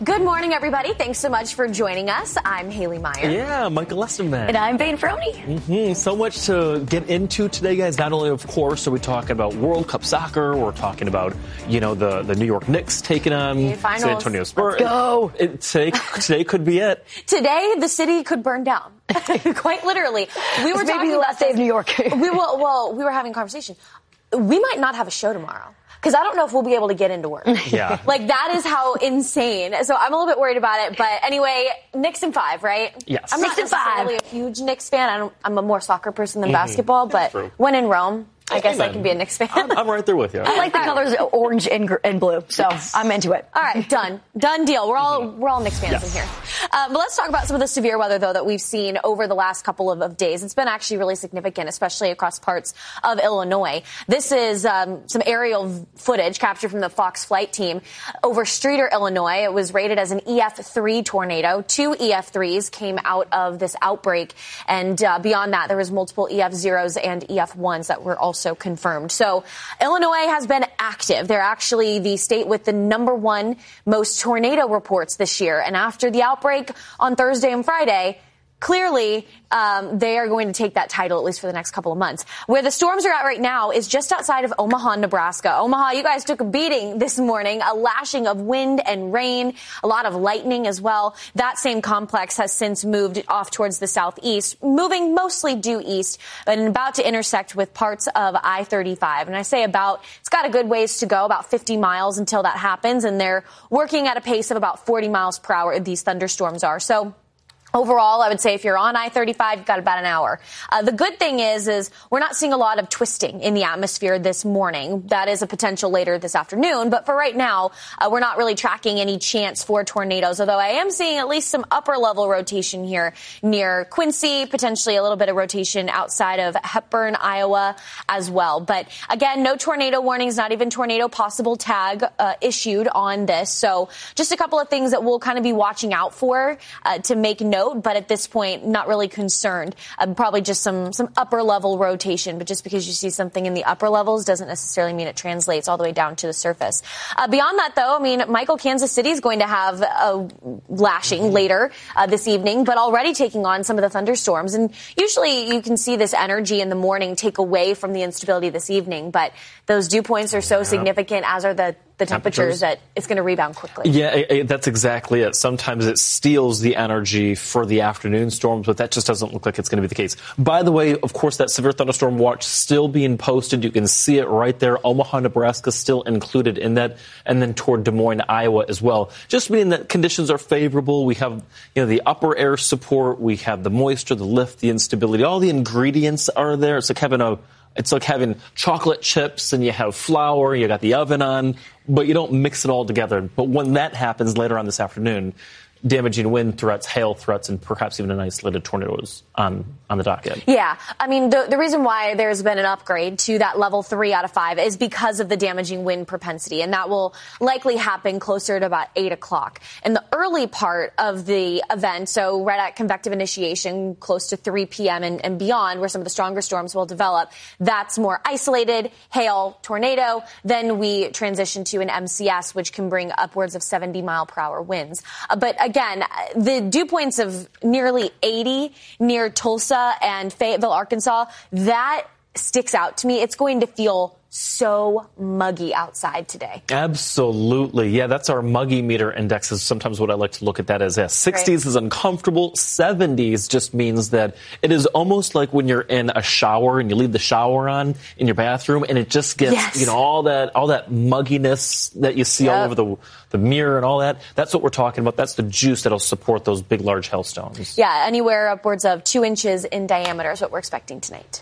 Good morning, everybody. Thanks so much for joining us. I'm Haley Meyer. Yeah, Michael Lestenman. And I'm Vane Frony. So much to get into today, guys. Not only, of course, are we talking about World Cup soccer, we're talking about, the New York Knicks taking on San Antonio Spurs. Let's go. Today could be it. Today, the city could burn down. Quite literally. We were maybe the last day of New York. we were having a conversation. We might not have a show tomorrow. Because I don't know if we'll be able to get into work. Yeah. That is how insane. So I'm a little bit worried about it. But anyway, Knicks in 5, right? Yes. I'm not necessarily a huge Knicks fan. I'm a more soccer person than basketball. But when in Rome, I guess I can be a Knicks fan. I'm right there with you. I like the colors orange and blue, so I'm into it. All right, done deal. We're all Knicks fans in here. But let's talk about some of the severe weather, though, that we've seen over the last couple of days. It's been actually really significant, especially across parts of Illinois. This is some aerial footage captured from the Fox flight team over Streator, Illinois. It was rated as an EF3 tornado. 2 EF3s came out of this outbreak, and beyond that, there was multiple EF0s and EF1s that were also confirmed. So Illinois has been active. They're actually the state with the #1 most tornado reports this year. And after the outbreak on Thursday and Friday, clearly, they are going to take that title, at least for the next couple of months. Where the storms are at right now is just outside of Omaha, Nebraska. Omaha, you guys took a beating this morning, a lashing of wind and rain, a lot of lightning as well. That same complex has since moved off towards the southeast, moving mostly due east, and about to intersect with parts of I-35. And I say about, it's got a good ways to go, about 50 miles until that happens, and they're working at a pace of about 40 miles per hour, these thunderstorms are. So overall, I would say if you're on I-35, you've got about an hour. The good thing is we're not seeing a lot of twisting in the atmosphere this morning. That is a potential later this afternoon. But for right now, we're not really tracking any chance for tornadoes, although I am seeing at least some upper-level rotation here near Quincy, potentially a little bit of rotation outside of Hepburn, Iowa as well. But again, no tornado warnings, not even tornado possible tag issued on this. So just a couple of things that we'll kind of be watching out for to make note. But at this point, not really concerned. Probably just some upper level rotation. But just because you see something in the upper levels doesn't necessarily mean it translates all the way down to the surface. Beyond that, though, Michael, Kansas City is going to have a lashing later this evening, but already taking on some of the thunderstorms. And usually you can see this energy in the morning take away from the instability this evening. But those dew points are so significant, as are the temperatures, that it's going to rebound quickly. Yeah, that's exactly it. Sometimes it steals the energy for the afternoon storms, but that just doesn't look like it's going to be the case. By the way, of course, that severe thunderstorm watch still being posted. You can see it right there. Omaha, Nebraska still included in that, and then toward Des Moines, Iowa as well. Just meaning that conditions are favorable. We have, the upper air support. We have the moisture, the lift, the instability. All the ingredients are there. It's like having chocolate chips and you have flour, you got the oven on, but you don't mix it all together. But when that happens later on this afternoon, damaging wind threats, hail threats, and perhaps even an isolated tornadoes on the docket. Yeah. The reason why there's been an upgrade to that level 3 out of 5 is because of the damaging wind propensity, and that will likely happen closer to about 8 o'clock. In the early part of the event, so right at convective initiation, close to 3 p.m. and beyond, where some of the stronger storms will develop, that's more isolated, hail, tornado. Then we transition to an MCS, which can bring upwards of 70 mile per hour winds. But again, the dew points of nearly 80 near Tulsa and Fayetteville, Arkansas, that sticks out to me. It's going to feel so muggy outside today. Absolutely. Yeah, that's our muggy meter index is sometimes what I like to look at that as. 60s is uncomfortable. 70s just means that it is almost like when you're in a shower and you leave the shower on in your bathroom and it just gets, all that mugginess that you see all over the mirror and all that. That's what we're talking about. That's the juice that'll support those big, large hailstones. Yeah, anywhere upwards of 2 inches in diameter is what we're expecting tonight.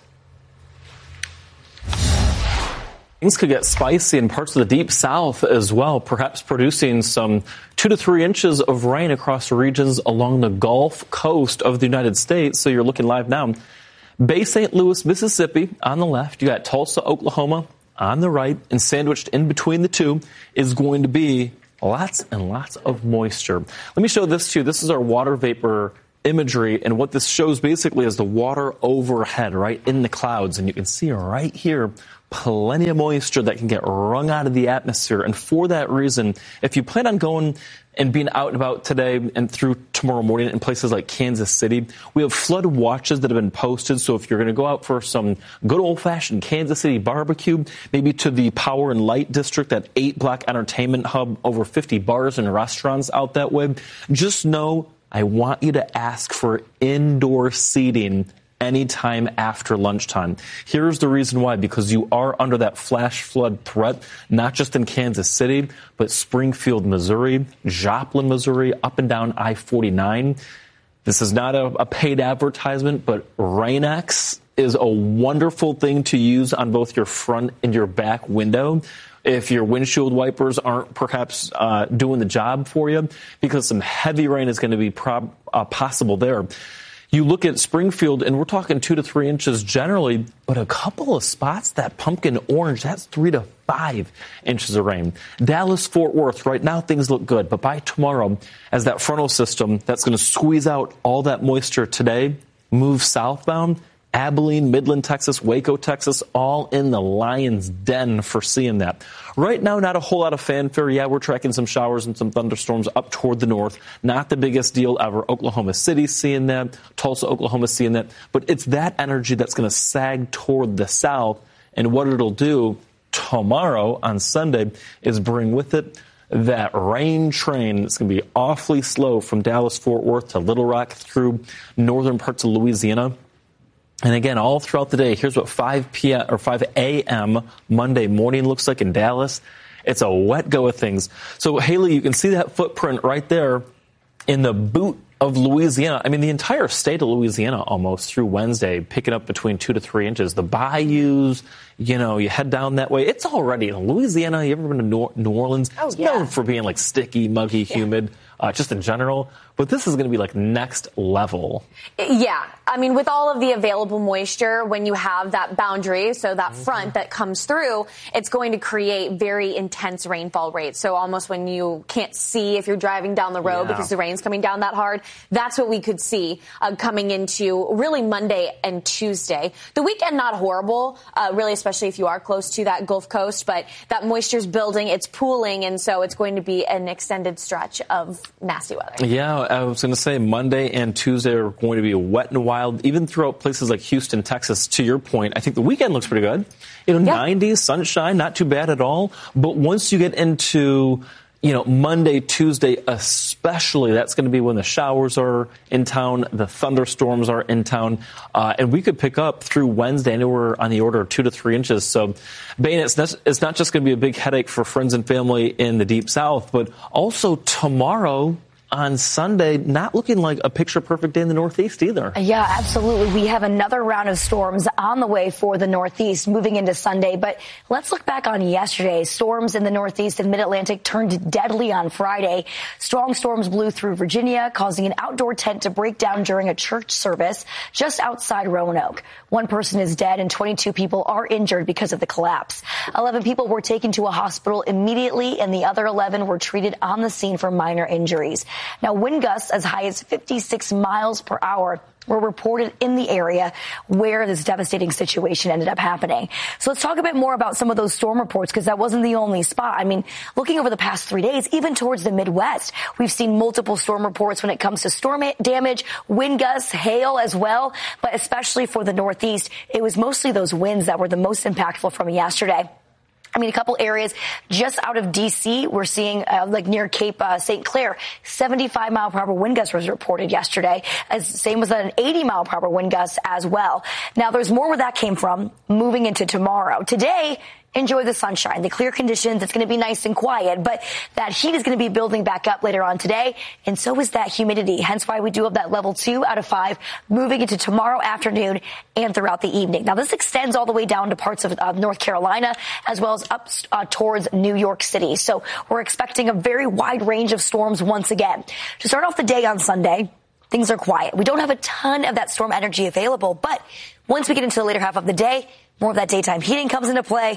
Things could get spicy in parts of the deep south as well, perhaps producing some 2 to 3 inches of rain across regions along the Gulf Coast of the United States. So you're looking live now. Bay St. Louis, Mississippi on the left. You got Tulsa, Oklahoma on the right. And sandwiched in between the two is going to be lots and lots of moisture. Let me show this to you. This is our water vapor imagery, and what this shows basically is the water overhead right in the clouds, and you can see right here plenty of moisture that can get wrung out of the atmosphere. And for that reason, if you plan on going and being out and about today and through tomorrow morning in places like Kansas City, we have flood watches that have been posted. So if you're going to go out for some good old-fashioned Kansas City barbecue, maybe to the Power and Light District, that 8-block entertainment hub, over 50 bars and restaurants out that way, just know I want you to ask for indoor seating anytime after lunchtime. Here's the reason why, because you are under that flash flood threat, not just in Kansas City, but Springfield, Missouri, Joplin, Missouri, up and down I-49. This is not a paid advertisement, but Rain-X is a wonderful thing to use on both your front and your back window if your windshield wipers aren't perhaps doing the job for you, because some heavy rain is going to be possible there. You look at Springfield, and we're talking 2 to 3 inches generally, but a couple of spots, that pumpkin orange, that's 3 to 5 inches of rain. Dallas, Fort Worth, right now things look good, but by tomorrow, as that frontal system that's going to squeeze out all that moisture today moves southbound, Abilene, Midland, Texas, Waco, Texas, all in the lion's den for seeing that. Right now, not a whole lot of fanfare. Yeah, we're tracking some showers and some thunderstorms up toward the north. Not the biggest deal ever. Oklahoma City seeing that. Tulsa, Oklahoma seeing that. But it's that energy that's going to sag toward the south. And what it'll do tomorrow on Sunday is bring with it that rain train. It's going to be awfully slow from Dallas, Fort Worth to Little Rock through northern parts of Louisiana. And again, all throughout the day, here's what 5 a.m. Monday morning looks like in Dallas. It's a wet go of things. So, Haley, you can see that footprint right there in the boot of Louisiana. I mean, the entire state of Louisiana almost through Wednesday, picking up between 2 to 3 inches. The bayous, you know, you head down that way. It's already in Louisiana. You ever been to New Orleans? Oh, it's yeah. known for being like sticky, muggy, humid, just in general. But this is going to be like next level. Yeah. I mean, with all of the available moisture, when you have that boundary, so that front that comes through, it's going to create very intense rainfall rates. So almost when you can't see if you're driving down the road because the rain's coming down that hard, that's what we could see coming into really Monday and Tuesday. The weekend, not horrible, really, especially if you are close to that Gulf Coast, but that moisture's building, it's pooling, and so it's going to be an extended stretch of nasty weather. Yeah, I was going to say Monday and Tuesday are going to be wet and wild, even throughout places like Houston, Texas. To your point, I think the weekend looks pretty good. 90s, sunshine, not too bad at all. But once you get into, Monday, Tuesday especially, that's going to be when the showers are in town, the thunderstorms are in town, and we could pick up through Wednesday anywhere on the order of 2 to 3 inches. So, Bain, it's not just going to be a big headache for friends and family in the Deep South, but also tomorrow on Sunday, not looking like a picture-perfect day in the Northeast either. Yeah, absolutely. We have another round of storms on the way for the Northeast moving into Sunday. But let's look back on yesterday. Storms in the Northeast and Mid-Atlantic turned deadly on Friday. Strong storms blew through Virginia, causing an outdoor tent to break down during a church service just outside Roanoke. One person is dead and 22 people are injured because of the collapse. 11 people were taken to a hospital immediately, and the other 11 were treated on the scene for minor injuries. Now, wind gusts as high as 56 miles per hour were reported in the area where this devastating situation ended up happening. So let's talk a bit more about some of those storm reports, because that wasn't the only spot. I mean, looking over the past 3 days, even towards the Midwest, we've seen multiple storm reports when it comes to storm damage, wind gusts, hail as well. But especially for the Northeast, it was mostly those winds that were the most impactful from yesterday. I mean, a couple areas just out of D.C., we're seeing like near Cape St. Clair, 75 mile per hour wind gust was reported yesterday. Same was an 80 mile per hour wind gust as well. Now, there's more where that came from moving into tomorrow. Today, enjoy the sunshine, the clear conditions. It's going to be nice and quiet, but that heat is going to be building back up later on today, and so is that humidity. Hence why we do have that level 2 out of 5 moving into tomorrow afternoon and throughout the evening. Now, this extends all the way down to parts of North Carolina as well as up towards New York City. So we're expecting a very wide range of storms once again. To start off the day on Sunday, things are quiet. We don't have a ton of that storm energy available, but once we get into the later half of the day, more of that daytime heating comes into play.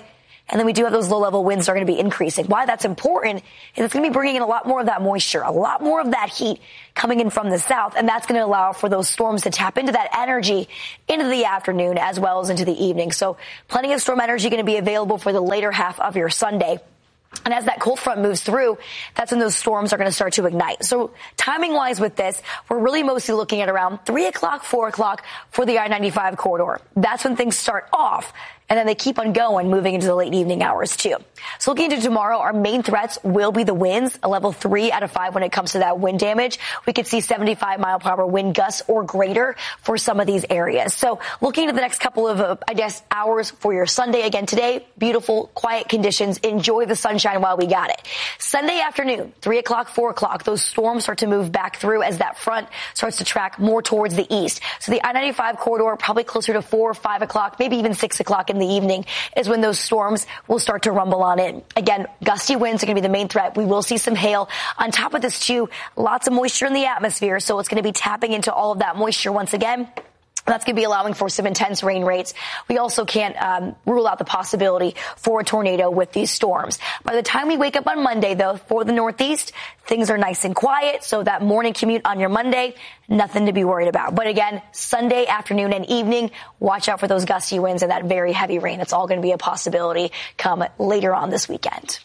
And then we do have those low-level winds that are going to be increasing. Why that's important is it's going to be bringing in a lot more of that moisture, a lot more of that heat coming in from the south, and that's going to allow for those storms to tap into that energy into the afternoon as well as into the evening. So plenty of storm energy going to be available for the later half of your Sunday. And as that cold front moves through, that's when those storms are going to start to ignite. So timing-wise with this, we're really mostly looking at around 3 o'clock, 4 o'clock for the I-95 corridor. That's when things start off. And then they keep on going, moving into the late evening hours, too. So looking into tomorrow, our main threats will be the winds, a level 3 out of 5 when it comes to that wind damage. We could see 75-mile-per-hour wind gusts or greater for some of these areas. So looking at the next couple of, hours for your Sunday. Again, today, beautiful, quiet conditions. Enjoy the sunshine while we got it. Sunday afternoon, 3 o'clock, 4 o'clock, those storms start to move back through as that front starts to track more towards the east. So the I-95 corridor, probably closer to 4 or 5 o'clock, maybe even 6 o'clock in the evening is when those storms will start to rumble on in. Again, gusty winds are going to be the main threat. We will see some hail. On top of this, too, lots of moisture in the atmosphere, so it's going to be tapping into all of that moisture once again. That's going to be allowing for some intense rain rates. We also can't rule out the possibility for a tornado with these storms. By the time we wake up on Monday, though, for the Northeast, things are nice and quiet. So that morning commute on your Monday, nothing to be worried about. But again, Sunday afternoon and evening, watch out for those gusty winds and that very heavy rain. It's all going to be a possibility come later on this weekend.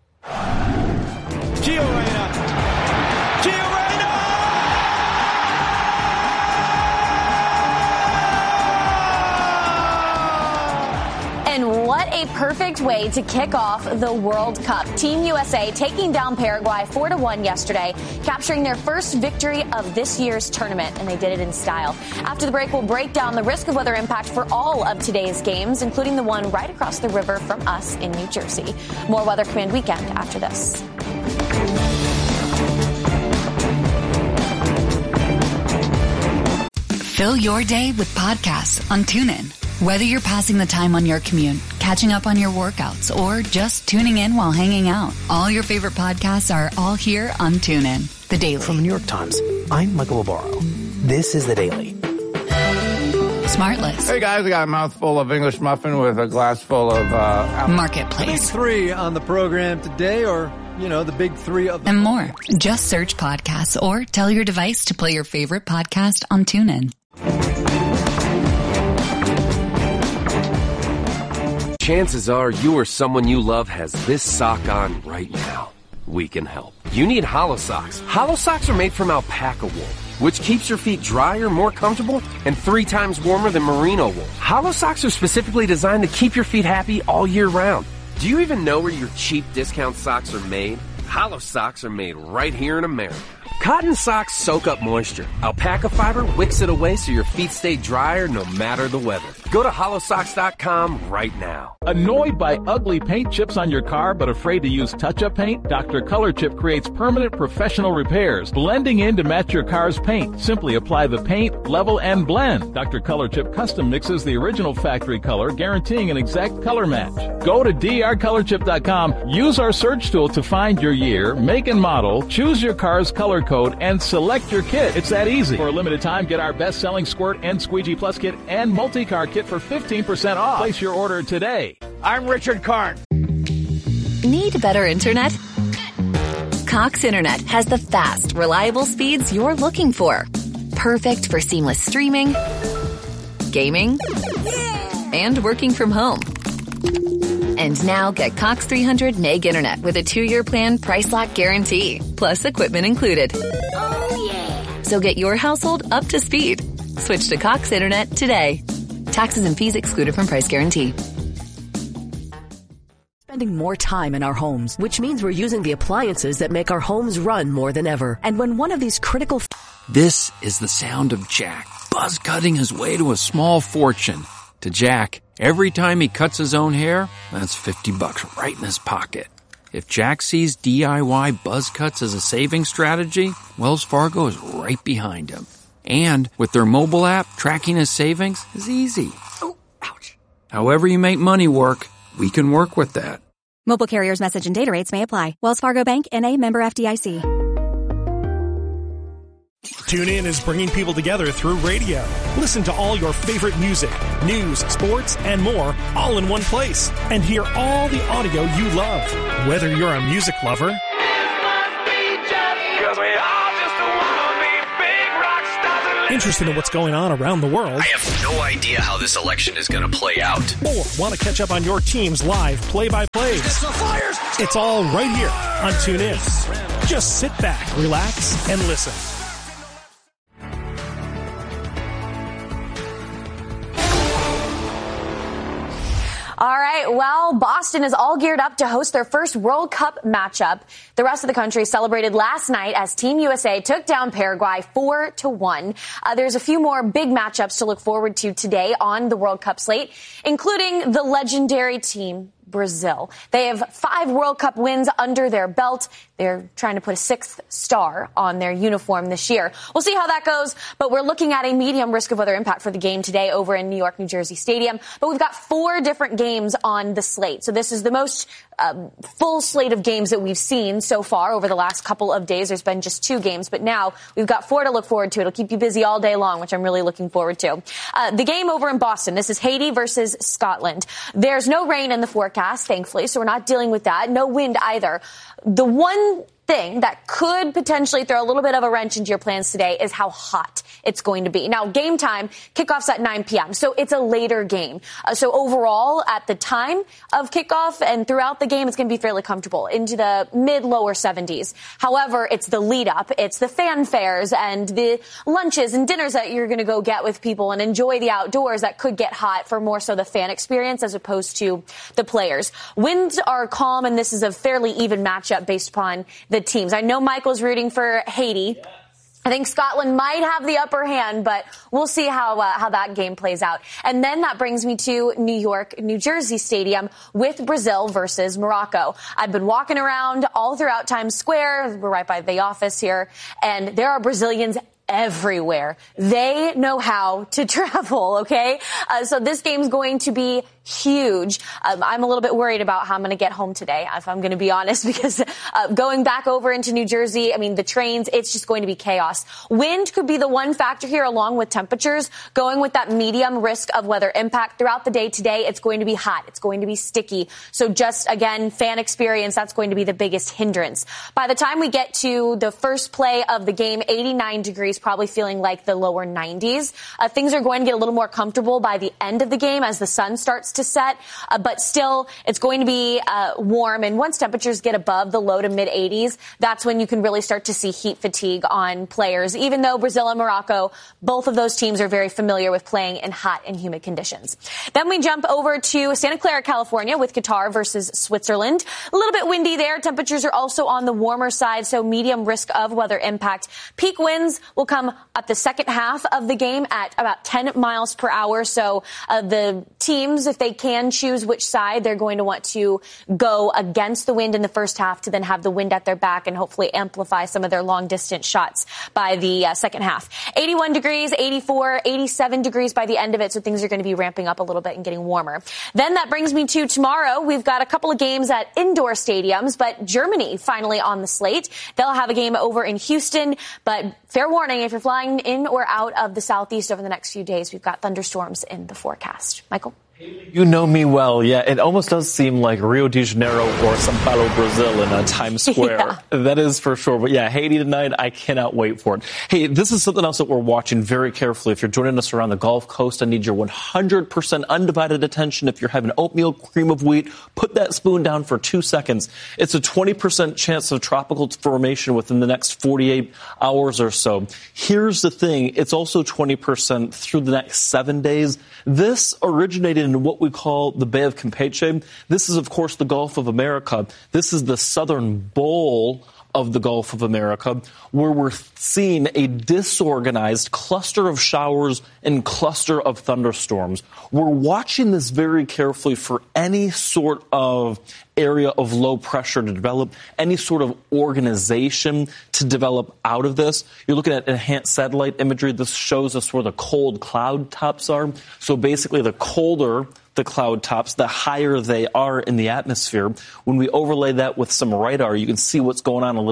Gio Reyna. And what a perfect way to kick off the World Cup. Team USA taking down Paraguay 4-1 yesterday, capturing their first victory of this year's tournament, and they did it in style. After the break, we'll break down the risk of weather impact for all of today's games, including the one right across the river from us in New Jersey. More Weather Command Weekend after this. Fill your day with podcasts on TuneIn. Whether you're passing the time on your commute, catching up on your workouts, or just tuning in while hanging out, all your favorite podcasts are all here on TuneIn. The Daily. From the New York Times, I'm Michael Barbaro. This is The Daily. Smartless. Hey guys, I got a mouthful of English muffin with a glass full of Marketplace. Big three on the program today, or, the big three of and more. Just search podcasts or tell your device to play your favorite podcast on TuneIn. Chances are you or someone you love has this sock on right now. We can help. You need Hollow Socks. Hollow Socks are made from alpaca wool, which keeps your feet drier, more comfortable, and 3 times warmer than merino wool. Hollow Socks are specifically designed to keep your feet happy all year round. Do you even know where your cheap discount socks are made? Hollow Socks are made right here in America. Cotton socks soak up moisture. Alpaca fiber wicks it away so your feet stay drier no matter the weather. Go to hollowsocks.com right now. Annoyed by ugly paint chips on your car but afraid to use touch-up paint? Dr. Color Chip creates permanent professional repairs, blending in to match your car's paint. Simply apply the paint, level, and blend. Dr. Color Chip custom mixes the original factory color, guaranteeing an exact color match. Go to drcolorchip.com, use our search tool to find your year, make and model, choose your car's color code, and select your kit. It's that easy. For a limited time, get our best-selling Squirt and Squeegee Plus kit and multi-car kit for 15% off. Place your order today. I'm Richard Karn. Need better internet? Cox Internet has the fast, reliable speeds you're looking for. Perfect for seamless streaming, gaming, and working from home. And now get Cox 300 meg internet with a 2-year plan, price lock guarantee, plus equipment included. Oh, yeah. So get your household up to speed. Switch to Cox Internet today. Taxes and fees excluded from price guarantee. Spending more time in our homes, which means we're using the appliances that make our homes run more than ever. And when one of these critical... This is the sound of Jack, buzz cutting his way to a small fortune. To Jack, every time he cuts his own hair, that's $50 right in his pocket. If Jack sees DIY buzz cuts as a saving strategy, Wells Fargo is right behind him. And with their mobile app, tracking his savings is easy. Oh, ouch. However you make money work, we can work with that. Mobile carriers' message and data rates may apply. Wells Fargo Bank, N.A., member FDIC. TuneIn is bringing people together through radio. Listen to all your favorite music, news, sports, and more all in one place. And hear all the audio you love. Whether you're a music lover, interested in what's going on around the world, I have no idea how this election is going to play out, or want to catch up on your team's live play-by-plays, it's all right here on TuneIn. Just sit back, relax, and listen. All right, well, Boston is all geared up to host their first World Cup matchup. The rest of the country celebrated last night as Team USA took down Paraguay 4-1. There's a few more big matchups to look forward to today on the World Cup slate, including the legendary team Brazil. They have 5 World Cup wins under their belt. They're trying to put a 6th star on their uniform this year. We'll see how that goes, but we're looking at a medium risk of weather impact for the game today over in New York, New Jersey Stadium. But we've got 4 different games on the slate. So this is the most full slate of games that we've seen so far over the last couple of days. There's been just 2 games, but now we've got 4 to look forward to. It'll keep you busy all day long, which I'm really looking forward to. The game over in Boston, this is Haiti versus Scotland. There's no rain in the forecast, thankfully, so we're not dealing with that. No wind either. The one thing that could potentially throw a little bit of a wrench into your plans today is how hot it's going to be. Now, game time, kickoff's at 9 p.m., so it's a later game. So overall, at the time of kickoff and throughout the game, it's going to be fairly comfortable, into the mid-lower 70s. However, it's the lead-up, it's the fanfares and the lunches and dinners that you're going to go get with people and enjoy the outdoors that could get hot for more so the fan experience as opposed to the players. Winds are calm, and this is a fairly even matchup based upon the teams. I know Michael's rooting for Haiti. Yes. I think Scotland might have the upper hand, but we'll see how that game plays out. And then that brings me to New York, New Jersey Stadium with Brazil versus Morocco. I've been walking around all throughout Times Square. We're right by the office here, and there are Brazilians everywhere. They know how to travel, okay? So this game's going to be huge. I'm a little bit worried about how I'm going to get home today, if I'm going to be honest, because going back over into New Jersey, I mean, the trains, it's just going to be chaos. Wind could be the one factor here along with temperatures. Going with that medium risk of weather impact throughout the day today, it's going to be hot. It's going to be sticky. So just, again, fan experience, that's going to be the biggest hindrance. By the time we get to the first play of the game, 89 degrees, probably feeling like the lower 90s. Things are going to get a little more comfortable by the end of the game as the sun starts to set, but still it's going to be warm, and once temperatures get above the low to mid 80s, that's when you can really start to see heat fatigue on players, even though Brazil and Morocco, both of those teams are very familiar with playing in hot and humid conditions. Then we jump over to Santa Clara, California with Qatar versus Switzerland. A little bit windy there. Temperatures are also on the warmer side, so medium risk of weather impact. Peak winds will come at the second half of the game at about 10 miles per hour. So the teams, if they can choose which side, they're going to want to go against the wind in the first half to then have the wind at their back and hopefully amplify some of their long distance shots by the second half. 81 degrees, 84, 87 degrees by the end of it. So things are going to be ramping up a little bit and getting warmer. Then that brings me to tomorrow. We've got a couple of games at indoor stadiums, but Germany finally on the slate. They'll have a game over in Houston, but fair warning, if you're flying in or out of the southeast over the next few days, we've got thunderstorms in the forecast. Michael? You know me well, yeah. It almost does seem like Rio de Janeiro or Sao Paulo, Brazil in Times Square. Yeah. That is for sure. But yeah, Haiti tonight, I cannot wait for it. Hey, this is something else that we're watching very carefully. If you're joining us around the Gulf Coast, I need your 100% undivided attention. If you're having oatmeal, cream of wheat, put that spoon down for 2 seconds. It's a 20% chance of tropical formation within the next 48 hours or so. Here's the thing. It's also 20% through the next 7 days. This originated in what we call the Bay of Campeche. This is, of course, the Gulf of America. This is the southern bowl of the Gulf of America, where we're seeing a disorganized cluster of showers and cluster of thunderstorms. We're watching this very carefully for any sort of area of low pressure to develop, any sort of organization to develop out of this. You're looking at enhanced satellite imagery. This shows us where the cold cloud tops are. So basically, the colder the cloud tops, the higher they are in the atmosphere. When we overlay that with some radar, you can see what's going on a little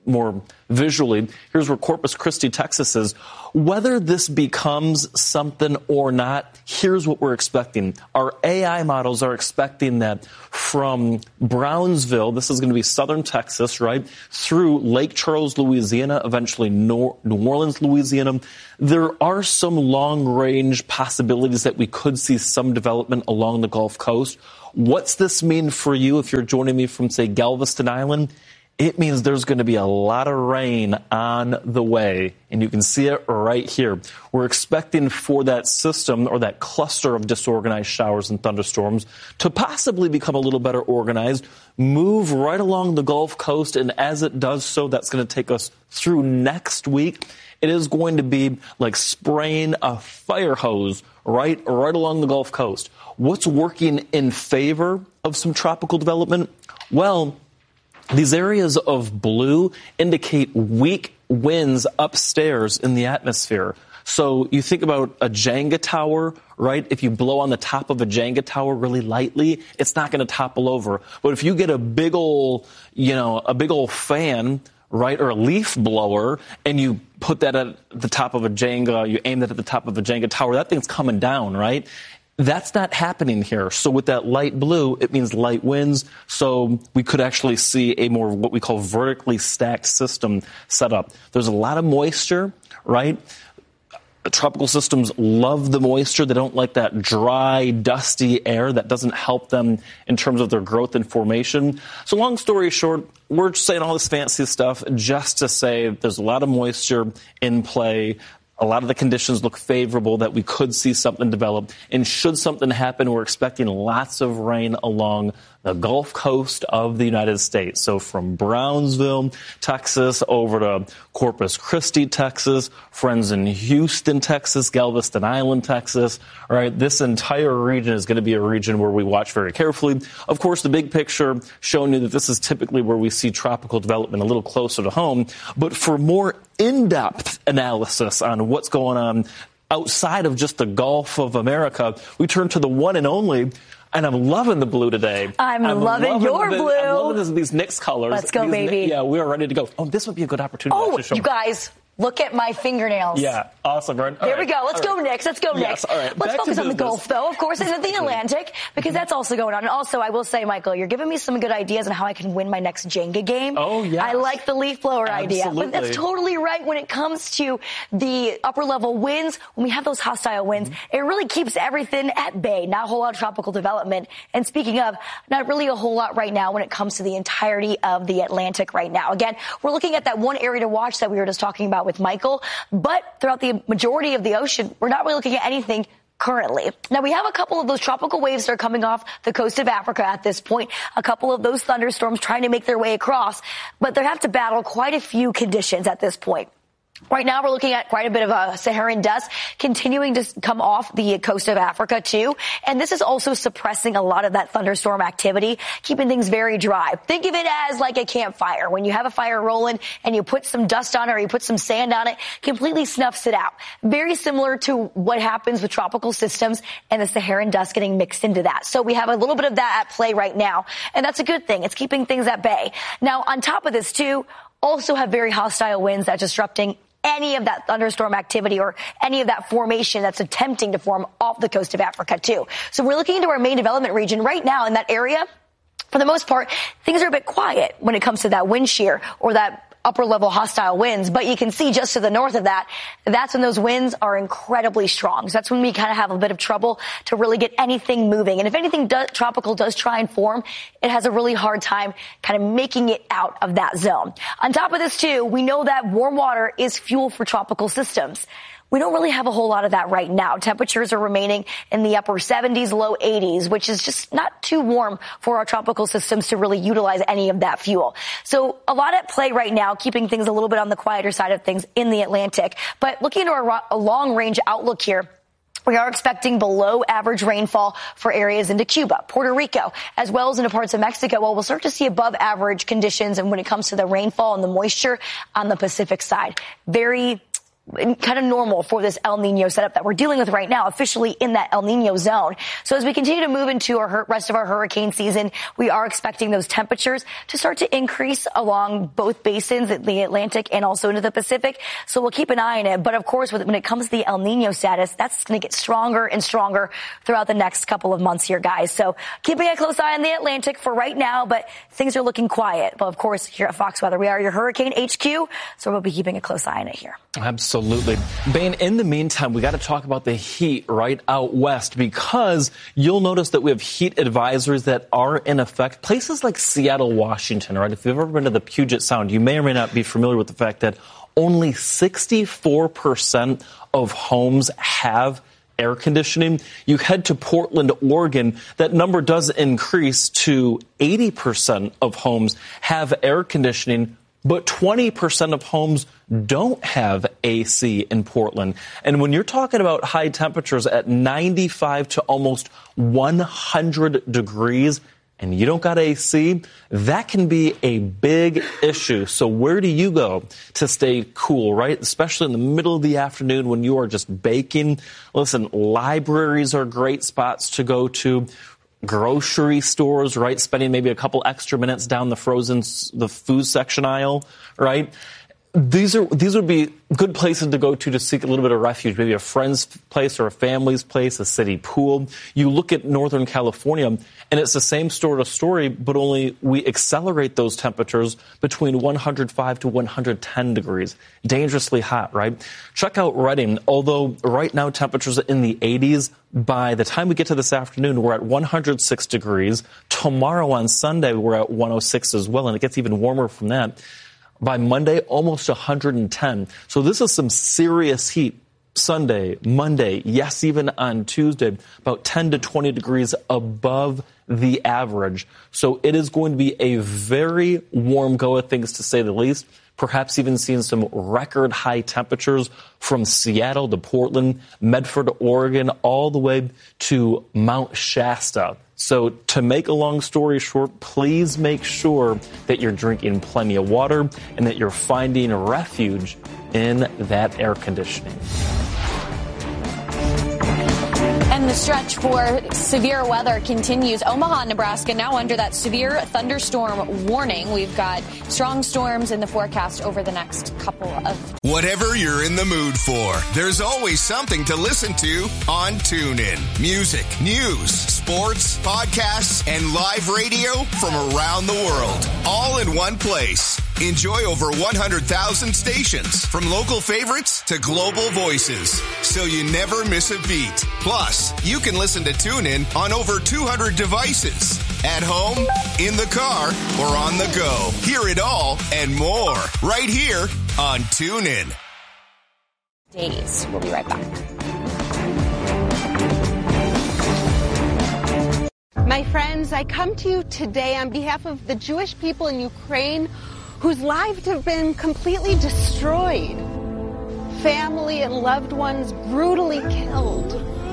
more visually, here's where Corpus Christi, Texas is. Whether this becomes something or not, here's what we're expecting. Our AI models are expecting that from Brownsville, this is going to be southern Texas, right, through Lake Charles, Louisiana, eventually New Orleans, Louisiana, there are some long-range possibilities that we could see some development along the Gulf Coast. What's this mean for you if you're joining me from, say, Galveston Island? It means there's going to be a lot of rain on the way, and you can see it right here. We're expecting for that system or that cluster of disorganized showers and thunderstorms to possibly become a little better organized, move right along the Gulf Coast, and as it does so, that's going to take us through next week. It is going to be like spraying a fire hose right along the Gulf Coast. What's working in favor of some tropical development? Well, these areas of blue indicate weak winds upstairs in the atmosphere. So you think about a Jenga tower, right? If you blow on the top of a Jenga tower really lightly, it's not going to topple over. But if you get a big old fan, right, or a leaf blower, and you put that at the top of a Jenga, you aim that at the top of a Jenga tower, that thing's coming down, right? That's not happening here. So with that light blue, it means light winds. So we could actually see a more what we call vertically stacked system set up. There's a lot of moisture, right? Tropical systems love the moisture. They don't like that dry, dusty air that doesn't help them in terms of their growth and formation. So long story short, we're just saying all this fancy stuff just to say there's a lot of moisture in play. A lot of the conditions look favorable that we could see something develop. And should something happen, we're expecting lots of rain along the Gulf Coast of the United States. So from Brownsville, Texas, over to Corpus Christi, Texas, friends in Houston, Texas, Galveston Island, Texas. All right, this entire region is going to be a region where we watch very carefully. Of course, the big picture showing you that this is typically where we see tropical development a little closer to home. But for more in-depth analysis on what's going on outside of just the Gulf of America, we turn to the one and only. And I'm loving the blue today. I'm loving your blue. I'm loving these Knicks colors. Let's go, baby. Yeah, we are ready to go. Oh, this would be a good opportunity to show you guys. Look at my fingernails. Yeah, awesome, right? There we go. Let's go, Knicks. Let's go, Knicks. All right. Let's focus on the Gulf, though, of course, and the Atlantic, because that's also going on. And also, I will say, Michael, you're giving me some good ideas on how I can win my next Jenga game. Oh, yeah. I like the leaf blower idea. But that's totally right when it comes to the upper-level winds. When we have those hostile winds, it really keeps everything at bay. Not a whole lot of tropical development. And speaking of, not really a whole lot right now when it comes to the entirety of the Atlantic right now. Again, we're looking at that one area to watch that we were just talking about with Michael. But throughout the majority of the ocean, we're not really looking at anything currently. Now, we have a couple of those tropical waves that are coming off the coast of Africa at this point, a couple of those thunderstorms trying to make their way across, but they have to battle quite a few conditions at this point. Right now, we're looking at quite a bit of a Saharan dust continuing to come off the coast of Africa, too. And this is also suppressing a lot of that thunderstorm activity, keeping things very dry. Think of it as like a campfire. When you have a fire rolling and you put some dust on it or you put some sand on it, completely snuffs it out. Very similar to what happens with tropical systems and the Saharan dust getting mixed into that. So we have a little bit of that at play right now. And that's a good thing. It's keeping things at bay. Now, on top of this, too, also have very hostile winds that's disrupting any of that thunderstorm activity or any of that formation that's attempting to form off the coast of Africa, too. So we're looking into our main development region right now in that area. For the most part, things are a bit quiet when it comes to that wind shear or that upper level hostile winds. But you can see just to the north of that, that's when those winds are incredibly strong. So that's when we kind of have a bit of trouble to really get anything moving. And if anything tropical does try and form, it has a really hard time kind of making it out of that zone. On top of this, too, we know that warm water is fuel for tropical systems. We don't really have a whole lot of that right now. Temperatures are remaining in the upper 70s, low 80s, which is just not too warm for our tropical systems to really utilize any of that fuel. So a lot at play right now, keeping things a little bit on the quieter side of things in the Atlantic. But looking at a long-range outlook here, we are expecting below average rainfall for areas into Cuba, Puerto Rico, as well as into parts of Mexico. Well, we'll start to see above average conditions and when it comes to the rainfall and the moisture on the Pacific side. Very kind of normal for this El Nino setup that we're dealing with right now, officially in that El Nino zone. So as we continue to move into our rest of our hurricane season, we are expecting those temperatures to start to increase along both basins, the Atlantic and also into the Pacific. So we'll keep an eye on it. But of course, when it comes to the El Nino status, that's going to get stronger and stronger throughout the next couple of months here, guys. So keeping a close eye on the Atlantic for right now, but things are looking quiet. But of course, here at Fox Weather, we are your hurricane HQ, so we'll be keeping a close eye on it here. Absolutely. Bain, in the meantime, we got to talk about the heat right out west, because you'll notice that we have heat advisories that are in effect. Places like Seattle, Washington, right? If you've ever been to the Puget Sound, you may or may not be familiar with the fact that only 64% of homes have air conditioning. You head to Portland, Oregon, that number does increase to 80% of homes have air conditioning, but 20% of homes don't have AC in Portland. And when you're talking about high temperatures at 95 to almost 100 degrees, and you don't got AC, that can be a big issue. So where do you go to stay cool, right? Especially in the middle of the afternoon when you are just baking. Listen, libraries are great spots to go to. Grocery stores, right? Spending maybe a couple extra minutes down the food section aisle, right? These would be good places to go to seek a little bit of refuge, maybe a friend's place or a family's place, a city pool. You look at Northern California, and it's the same story, but only we accelerate those temperatures between 105 to 110 degrees. Dangerously hot, right? Check out Redding. Although right now temperatures are in the 80s, by the time we get to this afternoon, we're at 106 degrees. Tomorrow on Sunday, we're at 106 as well, and it gets even warmer from that. By Monday, almost 110. So this is some serious heat. Sunday, Monday, yes, even on Tuesday, about 10 to 20 degrees above the average. So it is going to be a very warm go of things, to say the least. Perhaps even seeing some record high temperatures from Seattle to Portland, Medford, Oregon, all the way to Mount Shasta. So to make a long story short, please make sure that you're drinking plenty of water and that you're finding refuge in that air conditioning. And the stretch for severe weather continues. Omaha, Nebraska, now under that severe thunderstorm warning. We've got strong storms in the forecast over the next couple of... Whatever you're in the mood for, there's always something to listen to on TuneIn. Music, news, sports, podcasts, and live radio from around the world. All in one place. Enjoy over 100,000 stations, from local favorites to global voices, so you never miss a beat. Plus, you can listen to TuneIn on over 200 devices. At home, in the car, or on the go. Hear it all and more right here on TuneIn. Days. We'll be right back. My friends, I come to you today on behalf of the Jewish people in Ukraine whose lives have been completely destroyed. Family and loved ones brutally killed.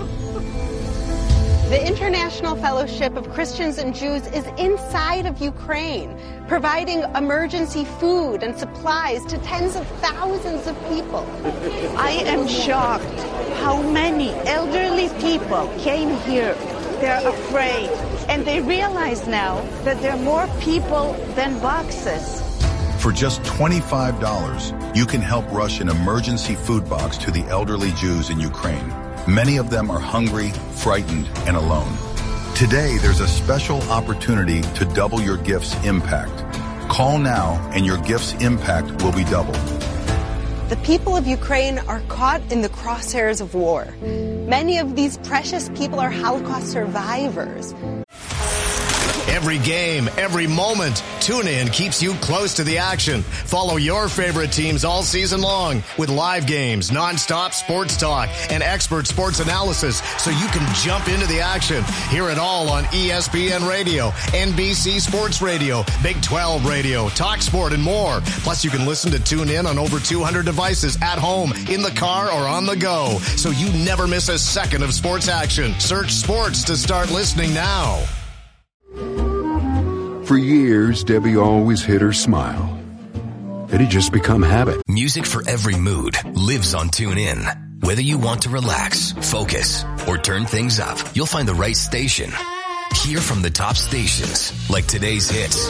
The International Fellowship of Christians and Jews is inside of Ukraine, providing emergency food and supplies to tens of thousands of people. I am shocked how many elderly people came here. They're afraid, and they realize now that there are more people than boxes. For just $25, you can help rush an emergency food box to the elderly Jews in Ukraine. Many of them are hungry, frightened, and alone. Today, there's a special opportunity to double your gift's impact. Call now, and your gift's impact will be doubled. The people of Ukraine are caught in the crosshairs of war. Many of these precious people are Holocaust survivors. Every game, every moment, TuneIn keeps you close to the action. Follow your favorite teams all season long with live games, nonstop sports talk, and expert sports analysis so you can jump into the action. Hear it all on ESPN Radio, NBC Sports Radio, Big 12 Radio, Talk Sport, and more. Plus, you can listen to TuneIn on over 200 devices at home, in the car, or on the go, so you never miss a second of sports action. Search sports to start listening now. For years, Debbie always hid her smile. it had just become habit. Music for every mood lives on TuneIn. Whether you want to relax, focus, or turn things up, you'll find the right station. Hear from the top stations like today's hits,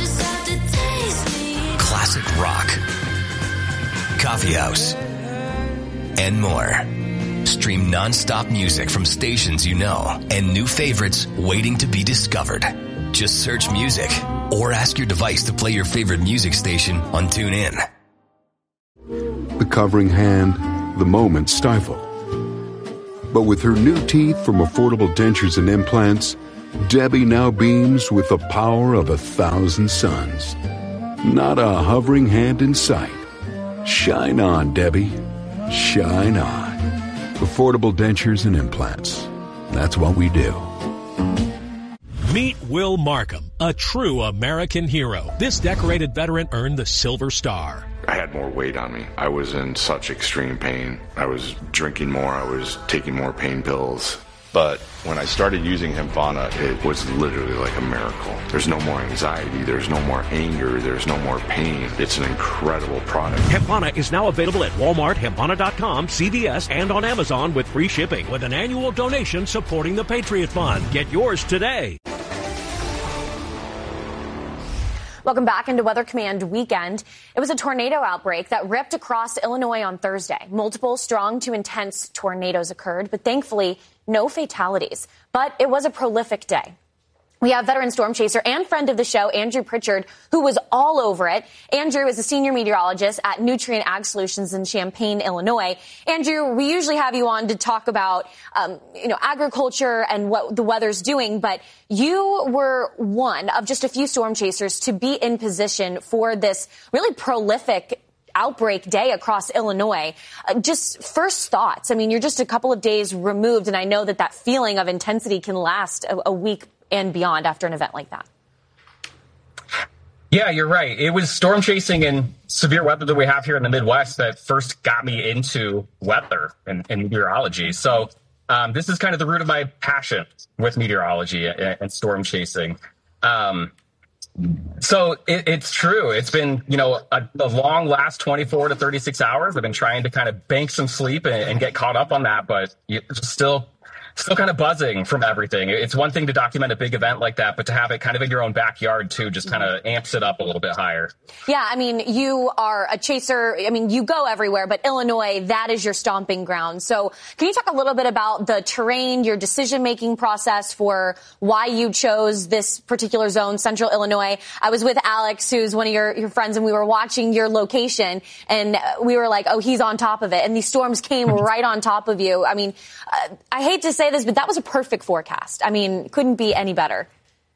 classic rock, coffee house, and more. Stream non-stop music from stations you know and new favorites waiting to be discovered. Just search music or ask your device to play your favorite music station on TuneIn. The covering hand, the moment stifled. But with her new teeth from Affordable Dentures and Implants, Debbie now beams with the power of 1,000 suns. Not a hovering hand in sight. Shine on, Debbie. Shine on. Affordable Dentures and Implants. That's what we do. Meet Will Markham, a true American hero. This decorated veteran earned the Silver Star. I had more weight on me. I was in such extreme pain. I was drinking more. I was taking more pain pills. But when I started using Hempvana, it was literally like a miracle. There's no more anxiety. There's no more anger. There's no more pain. It's an incredible product. Hempvana is now available at Walmart, Hempvana.com, CVS, and on Amazon with free shipping with an annual donation supporting the Patriot Fund. Get yours today. Welcome back into Weather Command Weekend. It was a tornado outbreak that ripped across Illinois on Thursday. Multiple strong to intense tornadoes occurred, but thankfully no fatalities. But it was a prolific day. We have veteran storm chaser and friend of the show, Andrew Pritchard, who was all over it. Andrew is a senior meteorologist at Nutrien Ag Solutions in Champaign, Illinois. Andrew, we usually have you on to talk about, agriculture and what the weather's doing, but you were one of just a few storm chasers to be in position for this really prolific outbreak day across Illinois. Just first thoughts. I mean, you're just a couple of days removed, and I know that feeling of intensity can last a week and beyond after an event like that. Yeah, you're right. It was storm chasing and severe weather that we have here in the Midwest that first got me into weather and meteorology. So this is kind of the root of my passion with meteorology and storm chasing. So it's true. It's been, a long last 24 to 36 hours. I've been trying to kind of bank some sleep and get caught up on that, but still kind of buzzing from everything. It's one thing to document a big event like that, but to have it kind of in your own backyard too, just kind of amps it up a little bit higher. Yeah, I mean, you are a chaser. I mean, you go everywhere, but Illinois, that is your stomping ground. So can you talk a little bit about the terrain, your decision-making process for why you chose this particular zone, Central Illinois? I was with Alex, who's one of your friends, and we were watching your location, and we were like, oh, he's on top of it. And these storms came right on top of you. I mean, I hate to say this, but that was a perfect forecast. I mean, couldn't be any better.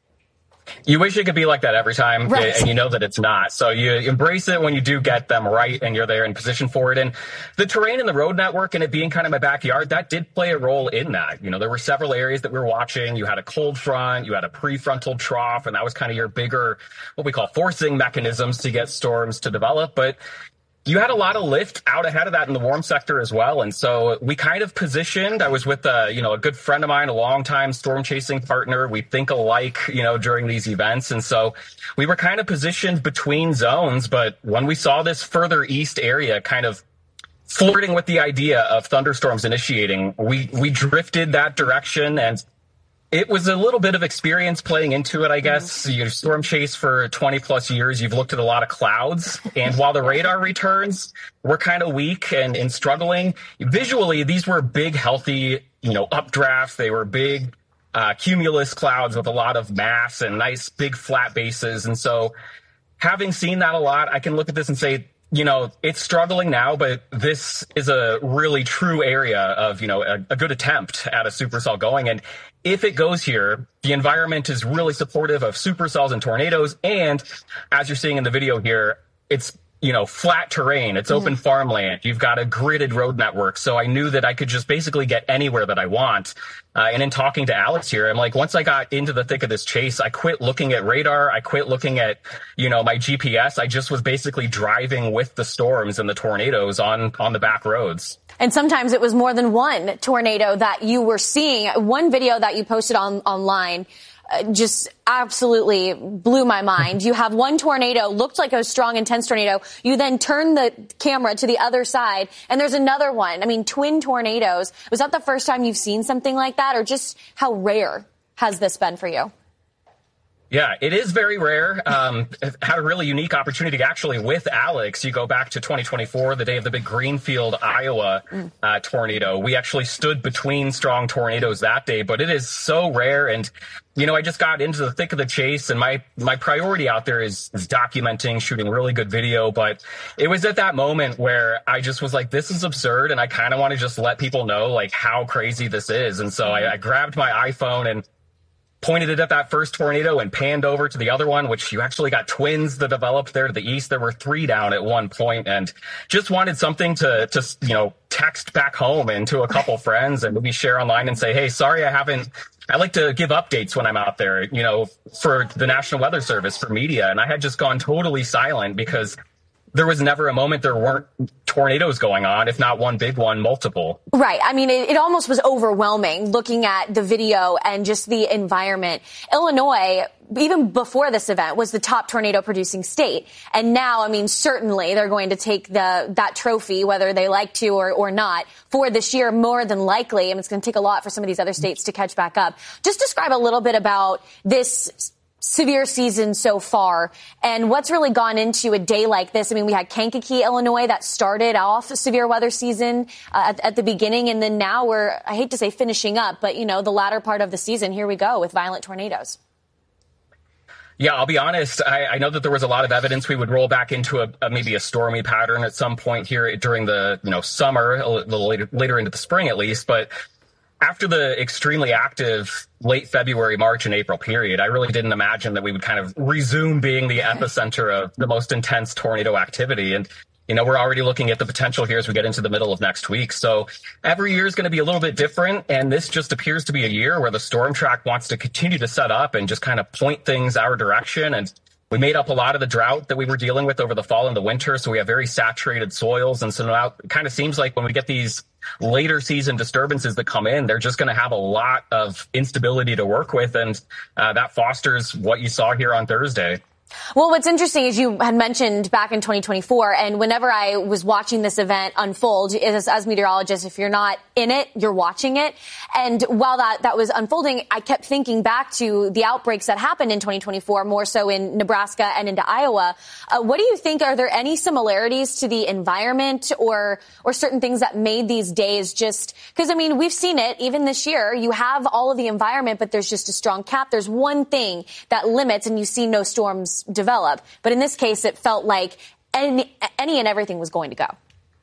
You wish it could be like that every time, right, and you know that it's not. So you embrace it when you do get them right and you're there in position for it. And the terrain and the road network and it being kind of my backyard, that did play a role in that. There were several areas that we were watching. You had a cold front, you had a prefrontal trough, and that was kind of your bigger, what we call forcing mechanisms to get storms to develop. But you had a lot of lift out ahead of that in the warm sector as well. And so we kind of positioned. I was with a good friend of mine, a longtime storm chasing partner. We think alike, during these events. And so we were kind of positioned between zones. But when we saw this further east area kind of flirting with the idea of thunderstorms initiating, we drifted that direction. And it was a little bit of experience playing into it, I guess. You storm chase for 20 plus years. You've looked at a lot of clouds. And while the radar returns were kind of weak and struggling, visually, these were big, healthy, updrafts. They were big cumulus clouds with a lot of mass and nice big flat bases. And so having seen that a lot, I can look at this and say, it's struggling now, but this is a really true area of, a good attempt at a supercell going. And if it goes here, the environment is really supportive of supercells and tornadoes. And as you're seeing in the video here, it's, flat terrain. It's open farmland. You've got a gridded road network. So I knew that I could just basically get anywhere that I want. And in talking to Alex here, I'm like, once I got into the thick of this chase, I quit looking at radar. I quit looking at, my GPS. I just was basically driving with the storms and the tornadoes on the back roads. And sometimes it was more than one tornado that you were seeing. One video that you posted online just absolutely blew my mind. You have one tornado, looked like a strong, intense tornado. You then turn the camera to the other side, and there's another one. I mean, twin tornadoes. Was that the first time you've seen something like that, or just how rare has this been for you? Yeah, it is very rare. Had a really unique opportunity actually with Alex. You go back to 2024, the day of the big Greenfield, Iowa tornado. We actually stood between strong tornadoes that day, but it is so rare. And, you know, I just got into the thick of the chase, and my priority out there is documenting, shooting really good video. But it was at that moment where I just was like, this is absurd. And I kind of want to just let people know like how crazy this is. And so I grabbed my iPhone and pointed it at that first tornado and panned over to the other one, which you actually got twins that developed there to the east. There were 3 down at one point, and just wanted something to text back home and to a couple friends and maybe share online and say, hey, sorry, I like to give updates when I'm out there, you know, for the National Weather Service, for media. And I had just gone totally silent because there was never a moment there weren't tornadoes going on, if not one big one, multiple. Right. I mean, it almost was overwhelming looking at the video and just the environment. Illinois, even before this event, was the top tornado producing state. And now, I mean, certainly they're going to take that trophy, whether they like to or not, for this year, more than likely. And it's going to take a lot for some of these other states to catch back up. Just describe a little bit about this severe season so far and what's really gone into a day like this. I mean, we had Kankakee, Illinois, that started off a severe weather season at the beginning, and then now we're, I hate to say finishing up, but, you know, the latter part of the season, here we go with violent tornadoes. Yeah, I'll be honest. I know that there was a lot of evidence we would roll back into maybe a stormy pattern at some point here during the summer, a little later into the spring at least, but after the extremely active late February, March, and April period, I really didn't imagine that we would kind of resume being the epicenter of the most intense tornado activity. And, you know, we're already looking at the potential here as we get into the middle of next week. So every year is going to be a little bit different. And this just appears to be a year where the storm track wants to continue to set up and just kind of point things our direction. And we made up a lot of the drought that we were dealing with over the fall and the winter. So we have very saturated soils. And so now it kind of seems like when we get these later season disturbances that come in, they're just going to have a lot of instability to work with. And that fosters what you saw here on Thursday. Well, what's interesting is you had mentioned back in 2024, and whenever I was watching this event unfold, as meteorologists, if you're not in it, you're watching it. And while that was unfolding, I kept thinking back to the outbreaks that happened in 2024, more so in Nebraska and into Iowa. What do you think? Are there any similarities to the environment or certain things that made these days just, because, I mean, we've seen it even this year. You have all of the environment, but there's just a strong cap. There's one thing that limits, and you see no storms develop. But in this case, it felt like any and everything was going to go.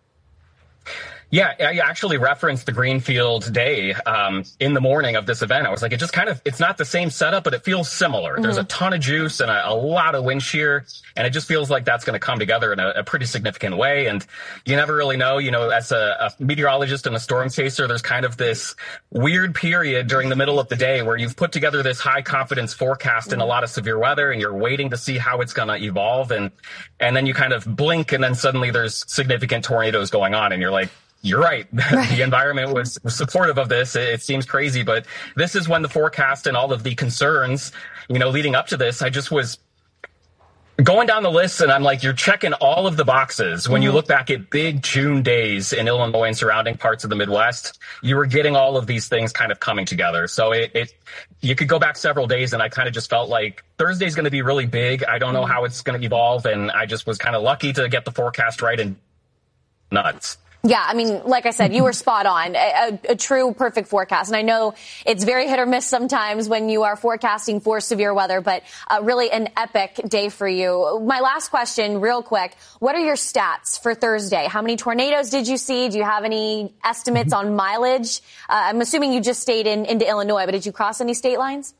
Yeah, I actually referenced the Greenfield day in the morning of this event. I was like, it's not the same setup, but it feels similar. Mm-hmm. There's a ton of juice and a lot of wind shear, and it just feels like that's going to come together in a pretty significant way. And you never really know, as a meteorologist and a storm chaser, there's kind of this weird period during the middle of the day where you've put together this high confidence forecast in a lot of severe weather, and you're waiting to see how it's going to evolve. And then you kind of blink, and then suddenly there's significant tornadoes going on, and you're like, you're right. The environment was supportive of this. It seems crazy, but this is when the forecast and all of the concerns, leading up to this, I just was going down the list, and I'm like, you're checking all of the boxes. When you look back at big June days in Illinois and surrounding parts of the Midwest, you were getting all of these things kind of coming together. So you could go back several days, and I kind of just felt like Thursday's going to be really big. I don't know how it's going to evolve, and I just was kind of lucky to get the forecast right and nuts. Yeah, I mean, like I said, you were spot on. A true perfect forecast. And I know it's very hit or miss sometimes when you are forecasting for severe weather, but really an epic day for you. My last question, real quick. What are your stats for Thursday? How many tornadoes did you see? Do you have any estimates on mileage? I'm assuming you just stayed into Illinois, but did you cross any state lines?